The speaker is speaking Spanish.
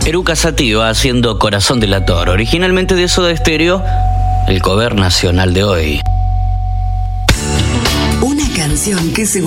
Eruca Sativa haciendo Corazón Delator, originalmente de Soda Stereo, el cover nacional de hoy. Una canción que se